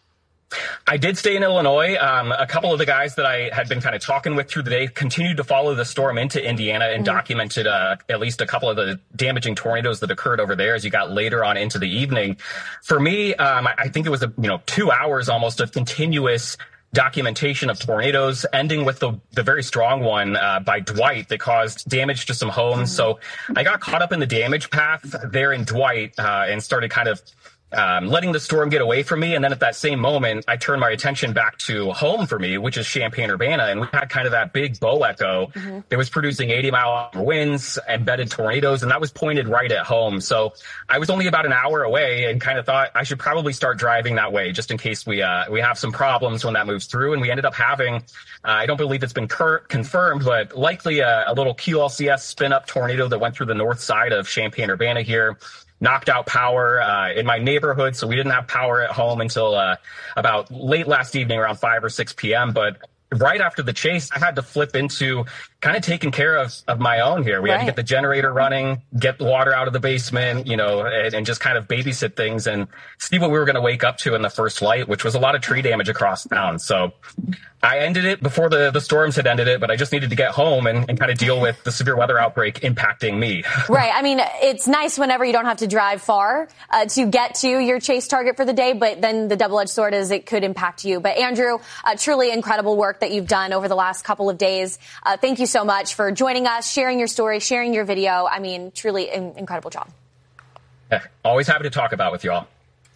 I did stay in Illinois. A couple of the guys that I had been kind of talking with through the day continued to follow the storm into Indiana and documented at least a couple of the damaging tornadoes that occurred over there as you got later on into the evening. For me, I think it was 2 hours almost of continuous documentation of tornadoes, ending with the very strong one by Dwight that caused damage to some homes. So I got caught up in the damage path there in Dwight and started kind of letting the storm get away from me. And then at that same moment, I turned my attention back to home for me, which is Champaign-Urbana. And we had kind of that big bow echo that was producing 80-mile-an-hour winds, embedded tornadoes, and that was pointed right at home. So I was only about an hour away and kind of thought I should probably start driving that way just in case we have some problems when that moves through. And we ended up having, I don't believe it's been confirmed, but likely a little QLCS spin-up tornado that went through the north side of Champaign-Urbana here. Knocked out power in my neighborhood, so we didn't have power at home until about late last evening, around 5 or 6 p.m. But right after the chase, I had to flip into kind of taking care of my own here. We had to get the generator running, get the water out of the basement, and just kind of babysit things and see what we were going to wake up to in the first flight, which was a lot of tree damage across town. So I ended it before the storms had ended it, but I just needed to get home and kind of deal with the severe weather outbreak impacting me. Right. I mean, it's nice whenever you don't have to drive far to get to your chase target for the day, but then the double-edged sword is it could impact you. But Andrew, truly incredible work that you've done over the last couple of days. Thank you so much for joining us, sharing your story, sharing your video. I mean, truly incredible job. Yeah, always happy to talk about with you all.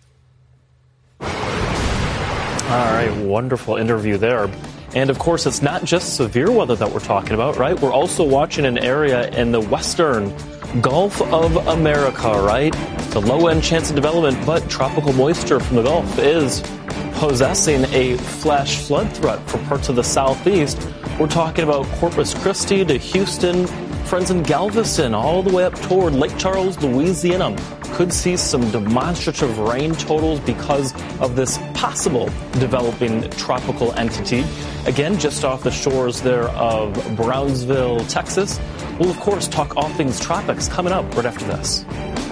All right, wonderful interview there. And of course, it's not just severe weather that we're talking about, right? We're also watching an area in the western Gulf of America, right? The low-end chance of development, but tropical moisture from the Gulf is possessing a flash flood threat for parts of the southeast. We're talking about Corpus Christi to Houston, friends in Galveston, all the way up toward Lake Charles, Louisiana. Could see some demonstrative rain totals because of this possible developing tropical entity. Again, just off the shores there of Brownsville, Texas. We'll, of course, talk all things tropics coming up right after this.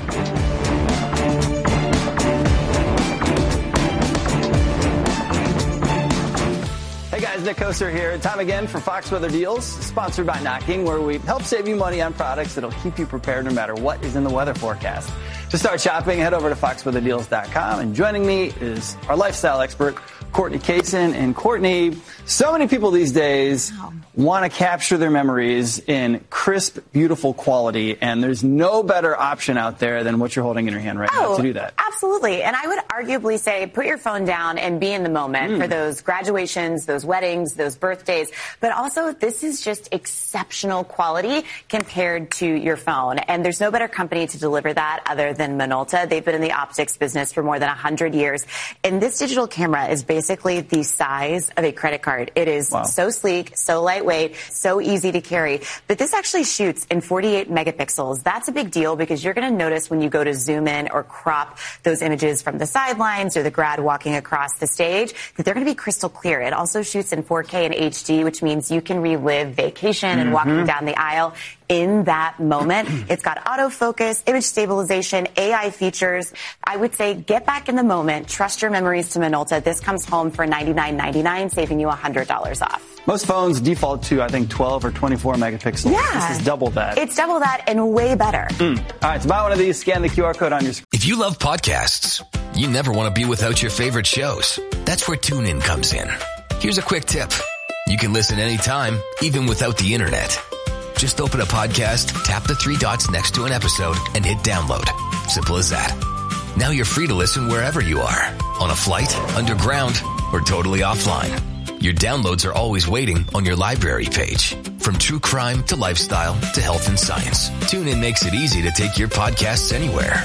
Hey guys, Nick Koser here. Time again for Fox Weather Deals, sponsored by Knocking, where we help save you money on products that'll keep you prepared no matter what is in the weather forecast. To start shopping, head over to foxweatherdeals.com. And joining me is our lifestyle expert, Courtney Kaysen. And Courtney, so many people these days want to capture their memories in crisp, beautiful quality. And there's no better option out there than what you're holding in your hand right now to do that. Absolutely. And I would arguably say put your phone down and be in the moment for those graduations, those weddings, those birthdays. But also, this is just exceptional quality compared to your phone. And there's no better company to deliver that other than Minolta. They've been in the optics business for more than 100 years. And this digital camera is basically the size of a credit card. It is so sleek, so lightweight, so easy to carry. But this actually shoots in 48 megapixels. That's a big deal because you're going to notice when you go to zoom in or crop those images from the sidelines or the grad walking across the stage that they're going to be crystal clear. It also shoots in 4K and HD, which means you can relive vacation and walking down the aisle in that moment. It's got autofocus, image stabilization, AI features. I would say get back in the moment. Trust your memories to Minolta. This comes home for $99.99, saving you $100 off. Most phones default to, I think, 12 or 24 megapixels. Yeah. This is double that. It's double that and way better. All right, to buy one of these, scan the QR code on your screen. If you love podcasts, you never want to be without your favorite shows. That's where TuneIn comes in. Here's a quick tip. You can listen anytime, even without the internet. Just open a podcast, tap the 3 dots next to an episode, and hit download. Simple as that. Now you're free to listen wherever you are. On a flight, underground, or totally offline. Your downloads are always waiting on your library page. From true crime to lifestyle to health and science, TuneIn makes it easy to take your podcasts anywhere.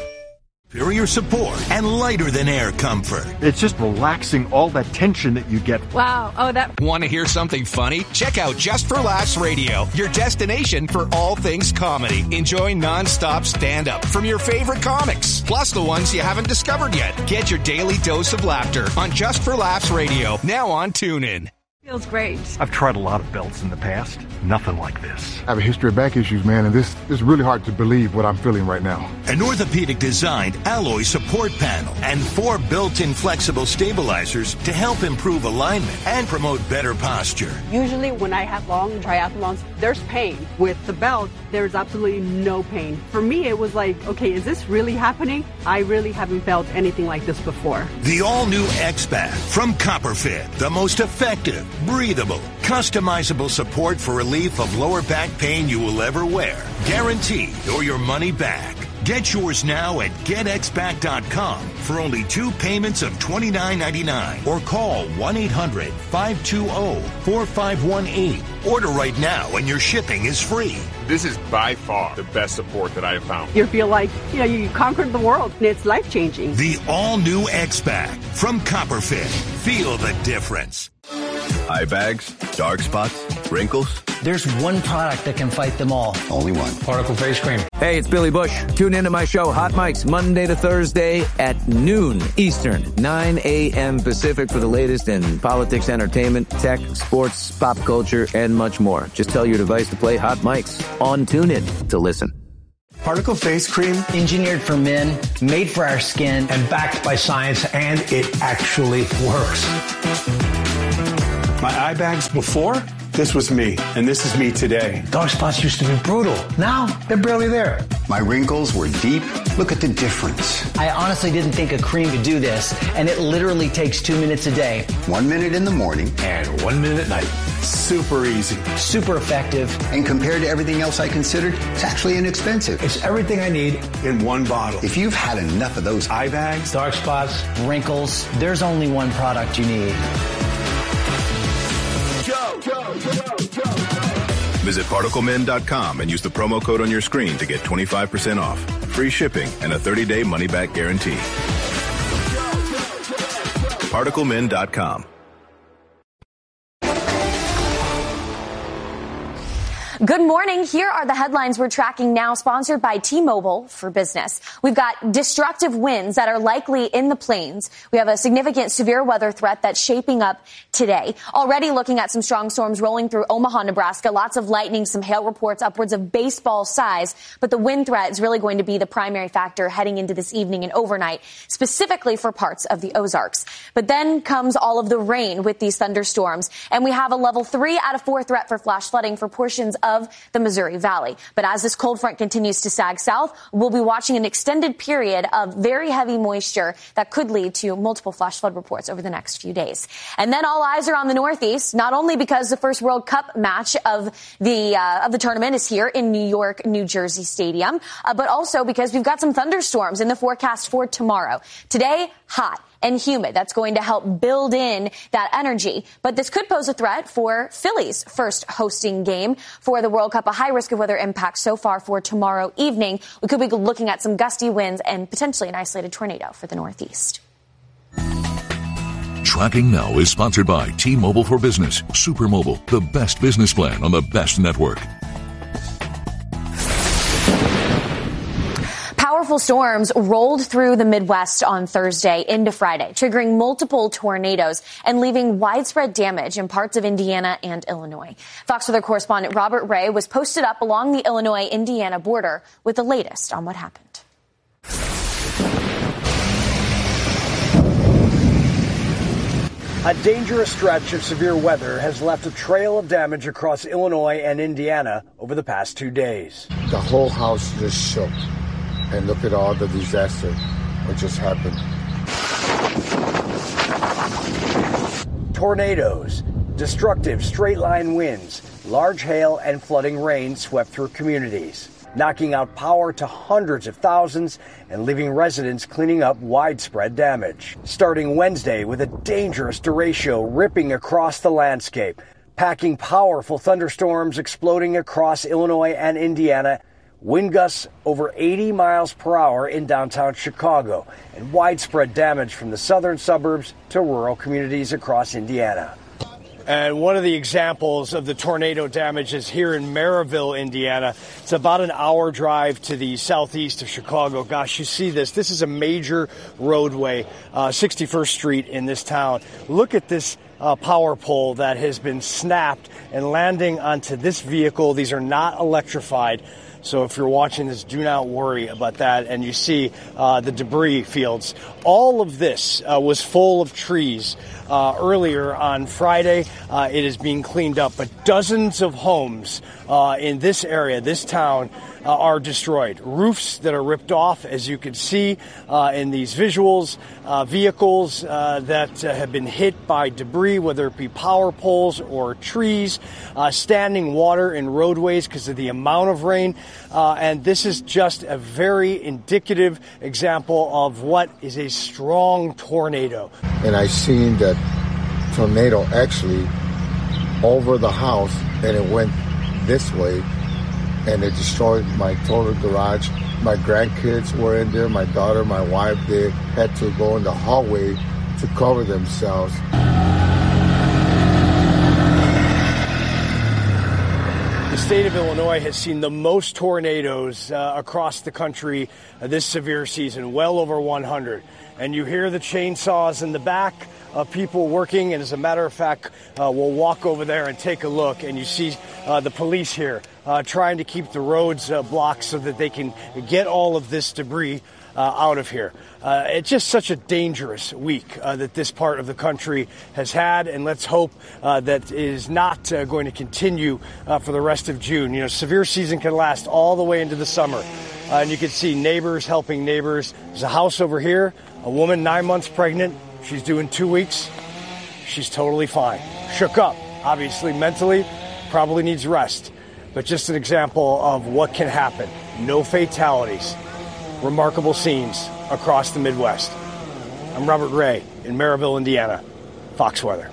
Superior support and lighter than air comfort. It's just relaxing all that tension that you get. Wow. Oh, that. Want to hear something funny? Check out Just for Laughs Radio, your destination for all things comedy. Enjoy nonstop stand-up from your favorite comics, plus the ones you haven't discovered yet. Get your daily dose of laughter on Just for Laughs Radio, now on TuneIn. Feels great. I've tried a lot of belts in the past. Nothing like this. I have a history of back issues, man, and this is really hard to believe what I'm feeling right now. An orthopedic-designed alloy support panel and 4 built-in flexible stabilizers to help improve alignment and promote better posture. Usually when I have long triathlons, there's pain. With the belt, there's absolutely no pain. For me, it was like, okay, is this really happening? I really haven't felt anything like this before. The all-new X-Back from Copperfit, the most effective, breathable, customizable support for relief of lower back pain you will ever wear. Guaranteed or your money back. Get yours now at getxpac.com for only 2 payments of $29.99 or call 1-800-520-4518. Order right now and your shipping is free. This is by far the best support that I have found. You feel like, you conquered the world, and it's life-changing. The all-new X-Pac from Copperfit. Feel the difference. Eye bags, dark spots, wrinkles. There's one product that can fight them all. Only one. Particle Face Cream. Hey, it's Billy Bush. Tune into my show, Hot Mics, Monday to Thursday at noon Eastern, 9 a.m. Pacific for the latest in politics, entertainment, tech, sports, pop culture, and much more. Just tell your device to play Hot Mics on TuneIn to listen. Particle Face Cream, engineered for men, made for our skin, and backed by science, and it actually works. My eye bags before, this was me, and this is me today. Dark spots used to be brutal. Now, they're barely there. My wrinkles were deep. Look at the difference. I honestly didn't think a cream could do this, and it literally takes 2 minutes a day. 1 minute in the morning. And 1 minute at night. Super easy. Super effective. And compared to everything else I considered, it's actually inexpensive. It's everything I need in one bottle. If you've had enough of those eye bags, dark spots, wrinkles, there's only one product you need. Visit ParticleMen.com and use the promo code on your screen to get 25% off. Free shipping and a 30-day money-back guarantee. ParticleMen.com. Good morning. Here are the headlines we're tracking now, sponsored by T-Mobile for Business. We've got destructive winds that are likely in the plains. We have a significant severe weather threat that's shaping up today. Already looking at some strong storms rolling through Omaha, Nebraska. Lots of lightning, some hail reports upwards of baseball size. But the wind threat is really going to be the primary factor heading into this evening and overnight, specifically for parts of the Ozarks. But then comes all of the rain with these thunderstorms. And we have a level 3 out of 4 threat for flash flooding for portions of the Missouri Valley. But as this cold front continues to sag south, we'll be watching an extended period of very heavy moisture that could lead to multiple flash flood reports over the next few days. And then all eyes are on the Northeast, not only because the first World Cup match of the tournament is here in New York, New Jersey Stadium, but also because we've got some thunderstorms in the forecast for tomorrow. Today, hot and humid. That's going to help build in that energy. But this could pose a threat for Philly's first hosting game for the World Cup. A high risk of weather impact so far for tomorrow evening. We could be looking at some gusty winds and potentially an isolated tornado for the Northeast. Tracking Now is sponsored by T-Mobile for Business. Super Mobile, the best business plan on the best network. Powerful storms rolled through the Midwest on Thursday into Friday, triggering multiple tornadoes and leaving widespread damage in parts of Indiana and Illinois. Fox Weather correspondent Robert Ray was posted up along the Illinois-Indiana border with the latest on what happened. A dangerous stretch of severe weather has left a trail of damage across Illinois and Indiana over the past 2 days. The whole house just shook. And look at all the disaster that just happened. Tornadoes, destructive straight-line winds, large hail, and flooding rain swept through communities, knocking out power to hundreds of thousands and leaving residents cleaning up widespread damage. Starting Wednesday with a dangerous derecho ripping across the landscape, packing powerful thunderstorms exploding across Illinois and Indiana, wind gusts over 80 miles per hour in downtown Chicago, and widespread damage from the southern suburbs to rural communities across Indiana. And one of the examples of the tornado damage is here in Maryville, Indiana. It's about an hour drive to the southeast of Chicago. Gosh, you see this. This is a major roadway, 61st Street in this town. Look at this power pole that has been snapped and landing onto this vehicle. These are not electrified. So if you're watching this, do not worry about that. And you see the debris fields. All of this was full of trees earlier on Friday. It is being cleaned up. But dozens of homes in this area, this town, are destroyed. Roofs that are ripped off, as you can see in these visuals. Vehicles that have been hit by debris. debris, whether it be power poles or trees, standing water in roadways because of the amount of rain. And this is just a very indicative example of what is a strong tornado. And I seen that tornado actually over the house, and it went this way, and it destroyed my total garage. My grandkids were in there, my daughter, my wife, they had to go in the hallway to cover themselves. The state of Illinois has seen the most tornadoes across the country this severe season, well over 100. And you hear the chainsaws in the back of people working, and as a matter of fact, we'll walk over there and take a look, and you see the police here trying to keep the roads blocked so that they can get all of this debris out of here. It's just such a dangerous week that this part of the country has had, and let's hope that it is not going to continue for the rest of June. You know, severe season can last all the way into the summer, and you can see neighbors helping neighbors. There's a house over here, a woman 9 months pregnant. She's doing 2 weeks. She's totally fine. Shook up, obviously, mentally, probably needs rest. But just an example of what can happen. No fatalities. Remarkable scenes across the Midwest. I'm Robert Ray in Maryville, Indiana. Fox Weather.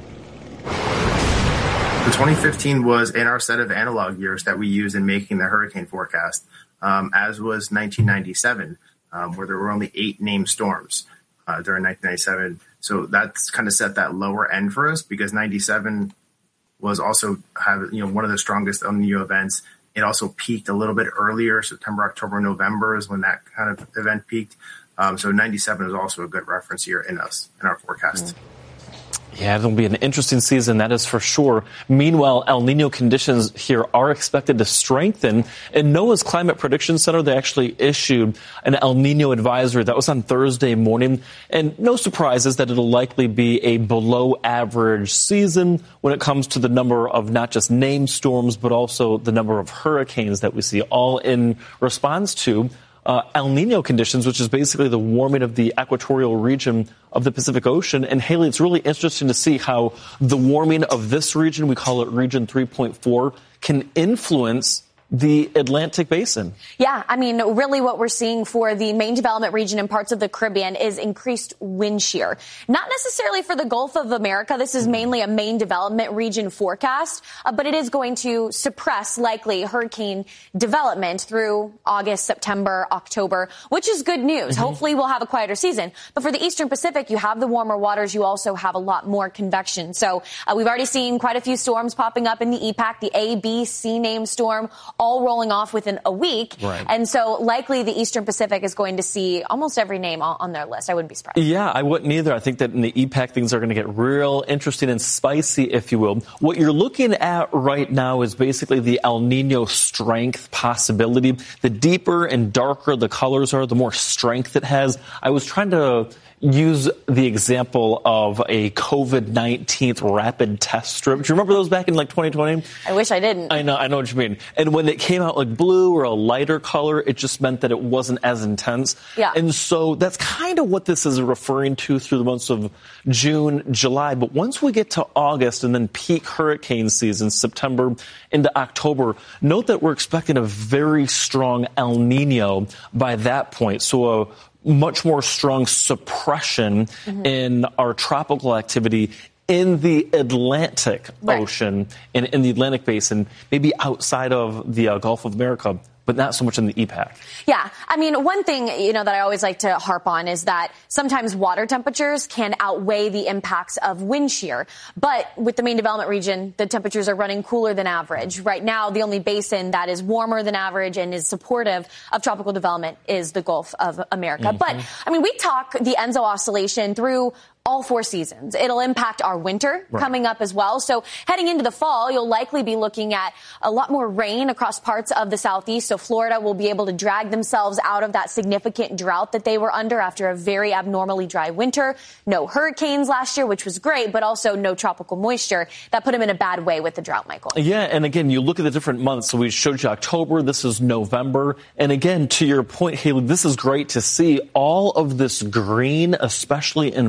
The 2015 was in our set of analog years that we use in making the hurricane forecast, as was 1997, where there were only 8 named storms during 1997. So that's kind of set that lower end for us because 97 was also one of the strongest El Nino events. It also peaked a little bit earlier. September, October, November is when that kind of event peaked. So 97 is also a good reference year in our forecast. Yeah, it'll be an interesting season, that is for sure. Meanwhile, El Nino conditions here are expected to strengthen. In NOAA's Climate Prediction Center, they actually issued an El Nino advisory. That was on Thursday morning. And no surprises that it'll likely be a below average season when it comes to the number of not just named storms, but also the number of hurricanes that we see, all in response to El Nino conditions, which is basically the warming of the equatorial region of the Pacific Ocean. And Haley, it's really interesting to see how the warming of this region, we call it Region 3.4, can influence the Atlantic Basin. Yeah, I mean, really what we're seeing for the main development region and parts of the Caribbean is increased wind shear. Not necessarily for the Gulf of America. This is mainly a main development region forecast, but it is going to suppress likely hurricane development through August, September, October, which is good news. Hopefully we'll have a quieter season. But for the Eastern Pacific, you have the warmer waters. You also have a lot more convection. So we've already seen quite a few storms popping up in the EPAC, the A, B, C name storm, all rolling off within a week. Right. And so likely the Eastern Pacific is going to see almost every name on their list. I wouldn't be surprised. Yeah, I wouldn't either. I think that in the EPAC things are going to get real interesting and spicy, if you will. What you're looking at right now is basically the El Nino strength possibility. The deeper and darker the colors are, the more strength it has. I was trying to use the example of a COVID-19 rapid test strip. Do you remember those back in like 2020? I wish I didn't. I know what you mean. And when it came out like blue or a lighter color, it just meant that it wasn't as intense. Yeah. And so that's kind of what this is referring to through the months of June, July. But once we get to August and then peak hurricane season, September into October, note that we're expecting a very strong El Nino by that point. So a much more strong suppression in our tropical activity in the Atlantic Ocean and in the Atlantic Basin, maybe outside of the Gulf of America, but not so much in the EPAC. Yeah. I mean, one thing, that I always like to harp on is that sometimes water temperatures can outweigh the impacts of wind shear. But with the main development region, the temperatures are running cooler than average. Right now, the only basin that is warmer than average and is supportive of tropical development is the Gulf of America. But, I mean, we talk the Enzo oscillation through all 4 seasons. It'll impact our winter coming up as well. So heading into the fall, you'll likely be looking at a lot more rain across parts of the southeast. So Florida will be able to drag themselves out of that significant drought that they were under after a very abnormally dry winter. No hurricanes last year, which was great, but also no tropical moisture. That put them in a bad way with the drought, Michael. Yeah, and again, you look at the different months. So we showed you October. This is November. And again, to your point, Haley, this is great to see all of this green, especially in Florida,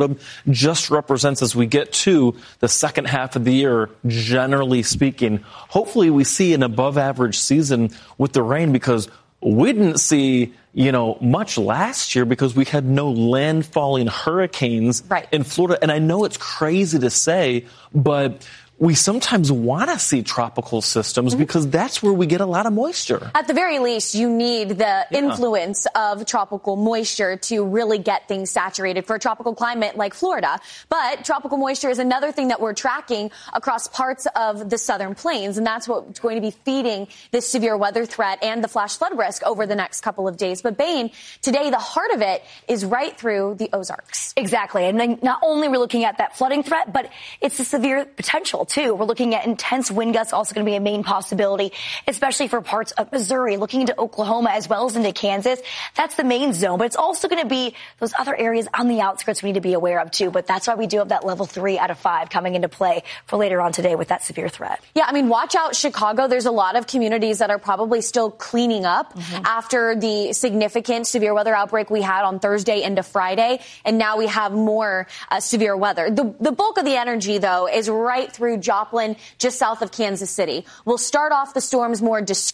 Florida just represents as we get to the second half of the year, generally speaking. Hopefully we see an above average season with the rain, because we didn't see, much last year because we had no landfalling hurricanes in Florida. And I know it's crazy to say, but we sometimes want to see tropical systems because that's where we get a lot of moisture. At the very least, you need the influence of tropical moisture to really get things saturated for a tropical climate like Florida. But tropical moisture is another thing that we're tracking across parts of the southern plains, and that's what's going to be feeding this severe weather threat and the flash flood risk over the next couple of days. But Bain, today the heart of it is right through the Ozarks. Exactly. And then not only are we looking at that flooding threat, but it's the severe potential too. We're looking at intense wind gusts, also going to be a main possibility, especially for parts of Missouri, looking into Oklahoma as well as into Kansas. That's the main zone, but it's also going to be those other areas on the outskirts we need to be aware of too. But that's why we do have that level 3 out of 5 coming into play for later on today with that severe threat. Yeah, watch out Chicago. There's a lot of communities that are probably still cleaning up after the significant severe weather outbreak we had on Thursday into Friday. And now we have more severe weather. The bulk of the energy, though, is right through Joplin, just south of Kansas City. We'll start off the storms more discreet